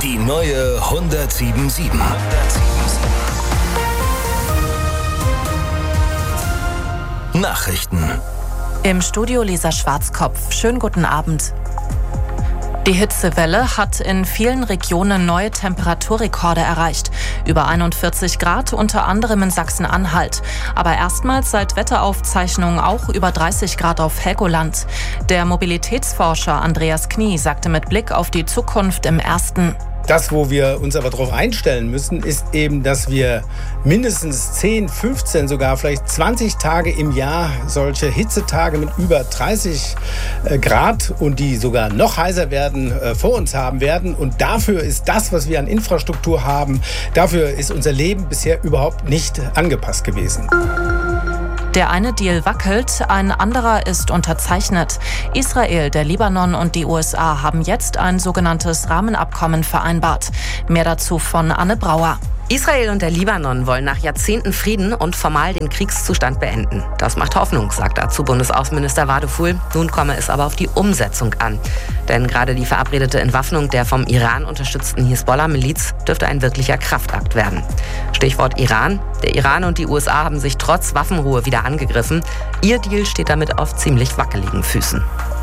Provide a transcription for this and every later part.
Die neue 107.7. Nachrichten. Im Studio Lisa Schwarzkopf. Schönen guten Abend. Die Hitzewelle hat in vielen Regionen neue Temperaturrekorde erreicht. Über 41 Grad, unter anderem in Sachsen-Anhalt. Aber erstmals seit Wetteraufzeichnungen auch über 30 Grad auf Helgoland. Der Mobilitätsforscher Andreas Knie sagte mit Blick auf die Zukunft im Ersten: Das, wo wir uns aber darauf einstellen müssen, ist eben, dass wir mindestens 10, 15, sogar vielleicht 20 Tage im Jahr solche Hitzetage mit über 30 Grad und die sogar noch heißer werden, vor uns haben werden. Und dafür ist das, was wir an Infrastruktur haben, dafür ist unser Leben bisher überhaupt nicht angepasst gewesen. Der eine Deal wackelt, ein anderer ist unterzeichnet. Israel, der Libanon und die USA haben jetzt ein sogenanntes Rahmenabkommen vereinbart. Mehr dazu von Anne Brauer. Israel und der Libanon wollen nach Jahrzehnten Frieden und formal den Kriegszustand beenden. Das macht Hoffnung, sagt dazu Bundesaußenminister Wadeful. Nun komme es aber auf die Umsetzung an. Denn gerade die verabredete Entwaffnung der vom Iran unterstützten Hisbollah-Miliz dürfte ein wirklicher Kraftakt werden. Stichwort Iran. Der Iran und die USA haben sich trotz Waffenruhe wieder angegriffen. Ihr Deal steht damit auf ziemlich wackeligen Füßen.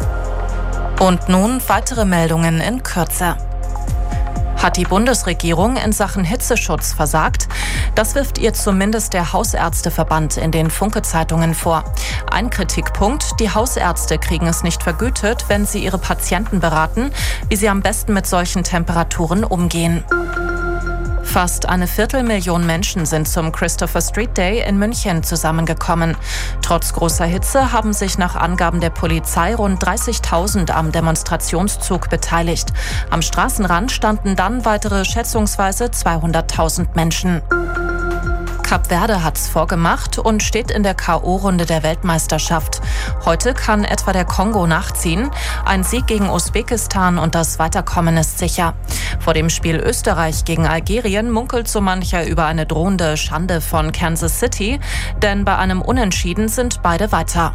Und nun weitere Meldungen in Kürze. Hat die Bundesregierung in Sachen Hitzeschutz versagt? Das wirft ihr zumindest der Hausärzteverband in den Funke-Zeitungen vor. Ein Kritikpunkt: Die Hausärzte kriegen es nicht vergütet, wenn sie ihre Patienten beraten, wie sie am besten mit solchen Temperaturen umgehen. Fast 250.000 Menschen sind zum Christopher Street Day in München zusammengekommen. Trotz großer Hitze haben sich nach Angaben der Polizei rund 30.000 am Demonstrationszug beteiligt. Am Straßenrand standen dann weitere schätzungsweise 200.000 Menschen. Kap Verde hat's vorgemacht und steht in der K.O.-Runde der Weltmeisterschaft. Heute kann etwa der Kongo nachziehen. Ein Sieg gegen Usbekistan und das Weiterkommen ist sicher. Vor dem Spiel Österreich gegen Algerien munkelt so mancher über eine drohende Schande von Kansas City, denn bei einem Unentschieden sind beide weiter.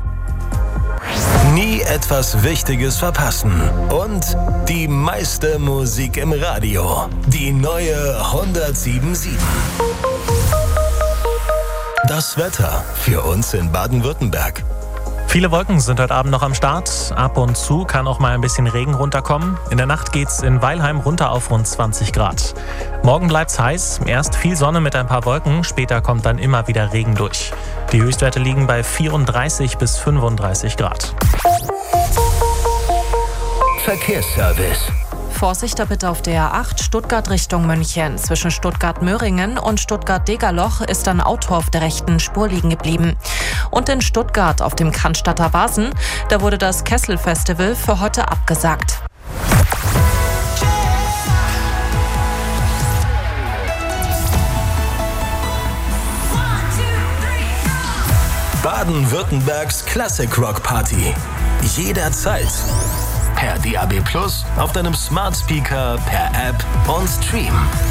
Nie etwas Wichtiges verpassen. Und die meiste Musik im Radio. Die neue 107.7. Das Wetter für uns in Baden-Württemberg. Viele Wolken sind heute Abend noch am Start. Ab und zu kann auch mal ein bisschen Regen runterkommen. In der Nacht geht's in Weilheim runter auf rund 20 Grad. Morgen bleibt's heiß. Erst viel Sonne mit ein paar Wolken. Später kommt dann immer wieder Regen durch. Die Höchstwerte liegen bei 34 bis 35 Grad. Verkehrsservice. Vorsicht bitte auf der A8 Stuttgart Richtung München. Zwischen Stuttgart-Möhringen und Stuttgart-Degerloch ist ein Auto auf der rechten Spur liegen geblieben. Und in Stuttgart auf dem Cannstatter Wasen, da wurde das Kessel-Festival für heute abgesagt. Baden-Württembergs Classic Rock Party. Jederzeit. Per DAB+, auf deinem Smart Speaker, per App und Stream.